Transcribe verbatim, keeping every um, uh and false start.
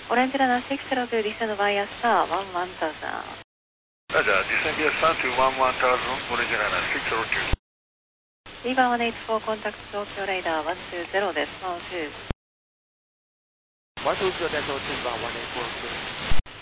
Orange Runner six zero two, descend via star one one thousand. Roger, descend via star to one one thousand, Orange Runner six zero two. Viva one eight four, contact Tokyo radar one two zero です。one two。 one two zero です。Viva one eight four。